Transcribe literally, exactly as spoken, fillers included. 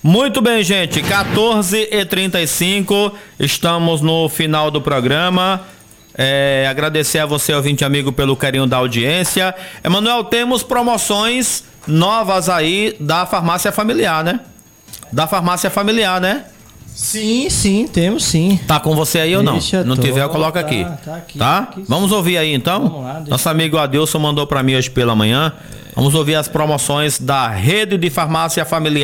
Muito bem, gente, quatorze e trinta e cinco, estamos no final do programa. É, agradecer a você, ouvinte amigo, pelo carinho da audiência. Emanuel, temos promoções novas aí da farmácia familiar, né? Da farmácia familiar, né? Sim, sim, temos sim. Tá com você aí ou não? Deixa Não tô, tiver, eu coloco tá, aqui. tá aqui, Tá? aqui, Vamos ouvir aí então? Vamos lá, deixa- Nosso amigo Adilson mandou pra mim hoje pela manhã. Vamos ouvir as promoções da rede de farmácia familiar.